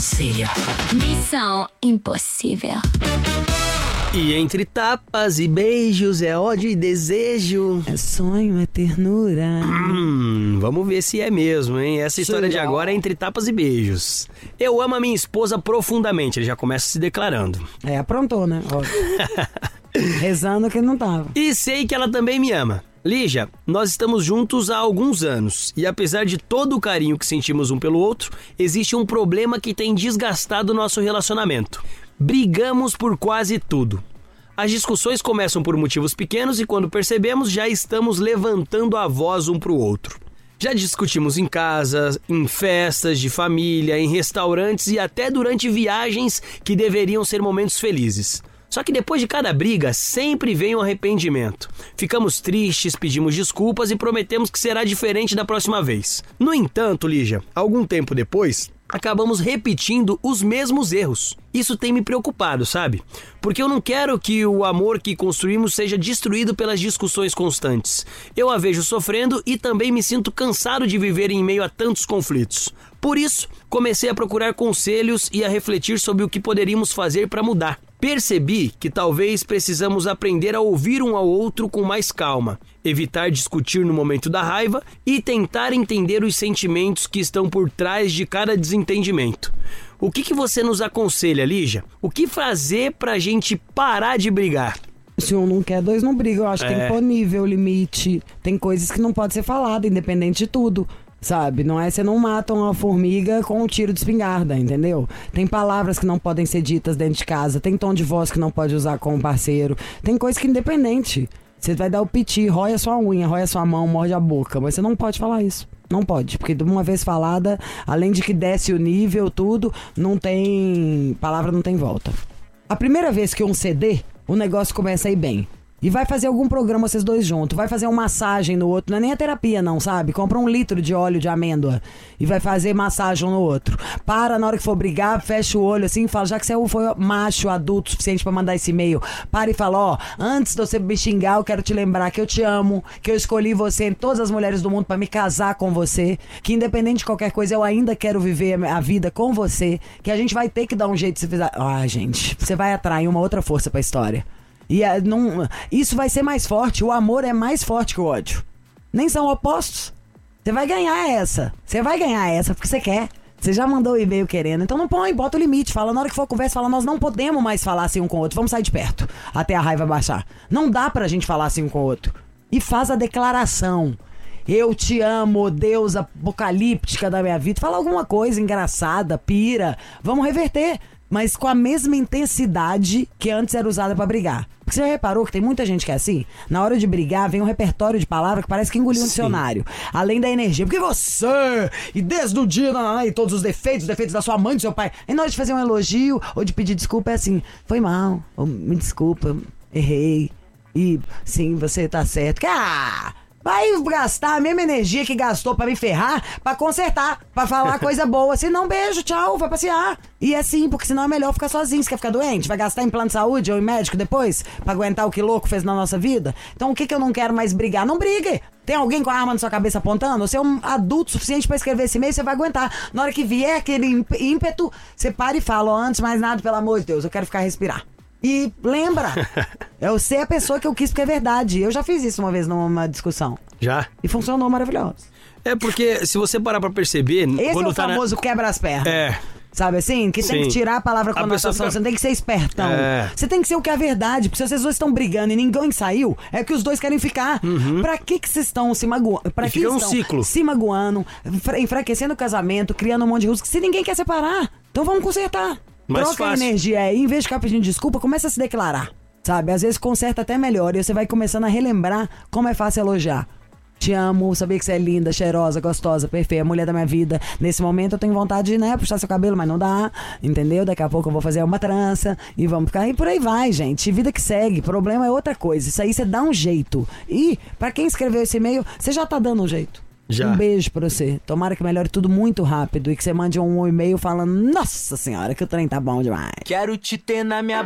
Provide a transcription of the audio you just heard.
aconselha. Missão impossível. E entre tapas e beijos é ódio e desejo. É sonho, é ternura. Vamos ver se é mesmo, hein? Essa história de agora é entre tapas e beijos. Eu amo a minha esposa profundamente, ele já começa se declarando. Aprontou, né? Rezando que não tava. E sei que ela também me ama. Lígia, nós estamos juntos há alguns anos e apesar de todo o carinho que sentimos um pelo outro, existe um problema que tem desgastado nosso relacionamento. Brigamos por quase tudo. As discussões começam por motivos pequenos e quando percebemos já estamos levantando a voz um pro outro. Já discutimos em casa, em festas de família, em restaurantes e até durante viagens que deveriam ser momentos felizes. Só que depois de cada briga, sempre vem um arrependimento. Ficamos tristes, pedimos desculpas e prometemos que será diferente da próxima vez. No entanto, Lígia, algum tempo depois, acabamos repetindo os mesmos erros. Isso tem me preocupado, sabe? Porque eu não quero que o amor que construímos seja destruído pelas discussões constantes. Eu a vejo sofrendo e também me sinto cansado de viver em meio a tantos conflitos. Por isso, comecei a procurar conselhos e a refletir sobre o que poderíamos fazer para mudar. Percebi que talvez precisamos aprender a ouvir um ao outro com mais calma, evitar discutir no momento da raiva e tentar entender os sentimentos que estão por trás de cada desentendimento. O que você nos aconselha, Lígia? O que fazer pra gente parar de brigar? Se um não quer, dois não brigam. Eu acho que tem que pôr nível, limite. Tem coisas que não pode ser falado, independente de tudo. Sabe? Não é você não mata uma formiga com um tiro de espingarda, entendeu? Tem palavras que não podem ser ditas dentro de casa. Tem tom de voz que não pode usar com o parceiro. Tem coisa que independente. Você vai dar o piti, rói a sua unha, rói a sua mão, morde a boca. Mas você não pode falar isso. Não pode, porque de uma vez falada, além de que desce o nível, tudo, não tem... palavra não tem volta. A primeira vez que um ceder, o negócio começa a ir bem. E vai fazer algum programa vocês dois juntos. Vai fazer uma massagem no outro. Não é nem a terapia não, sabe? Compra 1 litro de óleo de amêndoa e vai fazer massagem um no outro. Para, na hora que for brigar, fecha o olho assim e fala, já que você foi macho, adulto o suficiente pra mandar esse e-mail, para e fala, ó, antes de você me xingar, eu quero te lembrar que eu te amo, que eu escolhi você em todas as mulheres do mundo pra me casar com você, que independente de qualquer coisa, eu ainda quero viver a vida com você, que a gente vai ter que dar um jeito de se fizer. Ah, gente, você vai atrair uma outra força pra história. E isso vai ser mais forte. O amor é mais forte que o ódio. Nem são opostos. Você vai ganhar essa. Você vai ganhar essa porque você quer. Você já mandou o e-mail querendo. Então não põe, bota o limite. Fala, na hora que for conversa, fala, nós não podemos mais falar assim um com o outro. Vamos sair de perto até a raiva baixar. Não dá pra gente falar assim um com o outro. E faz a declaração. Eu te amo, Deus apocalíptica da minha vida. Fala alguma coisa engraçada, pira. Vamos reverter. Mas com a mesma intensidade que antes era usada pra brigar. Porque você já reparou que tem muita gente que é assim? Na hora de brigar, vem um repertório de palavras que parece que engoliu um dicionário. Além da energia. Porque você, e desde o dia, e todos os defeitos da sua mãe, do seu pai. Aí na hora de fazer um elogio ou de pedir desculpa é assim, foi mal, ou me desculpa, errei. E sim, você tá certo. Vai gastar a mesma energia que gastou pra me ferrar, pra consertar, pra falar coisa boa. Se não, beijo, tchau, vai passear. E é assim, porque senão é melhor ficar sozinho. Você quer ficar doente? Vai gastar em plano de saúde ou em médico depois? Pra aguentar o que louco fez na nossa vida? Então o que eu não quero mais brigar? Não brigue! Tem alguém com a arma na sua cabeça apontando? Você é um adulto suficiente pra escrever esse e-mail, você vai aguentar. Na hora que vier aquele ímpeto, você para e fala, antes mais nada, pelo amor de Deus, eu quero ficar respirar. E lembra, eu sei a pessoa que eu quis porque é verdade. Eu já fiz isso uma vez numa discussão. Já? E funcionou maravilhoso. É porque se você parar pra perceber... Esse quando é o famoso quebra as pernas. É. Sabe assim? Que tem que tirar a palavra conotação. Você não tem que ser espertão. Você tem que ser o que é verdade. Porque se vocês dois estão brigando e ninguém saiu, é que os dois querem ficar. Pra que vocês estão se magoando? Pra que fica um estão ciclo. Se magoando, enfraquecendo o casamento, criando um monte de rusga, se ninguém quer separar? Então vamos consertar. Mais Troca fácil. a energia aí, em vez de ficar pedindo desculpa, começa a se declarar. Sabe? Às vezes conserta até melhor e você vai começando a relembrar como é fácil elogiar. Te amo, sabia que você é linda, cheirosa, gostosa, perfeita, mulher da minha vida. Nesse momento eu tenho vontade de, puxar seu cabelo, mas não dá, entendeu? Daqui a pouco eu vou fazer uma trança e vamos ficar... E por aí vai, gente. Vida que segue. Problema é outra coisa. Isso aí você dá um jeito. E, pra quem escreveu esse e-mail, você já tá dando um jeito. Já. Um beijo pra você. Tomara que melhore tudo muito rápido e que você mande um e-mail falando, nossa senhora, que o trem tá bom demais. Quero te ter na minha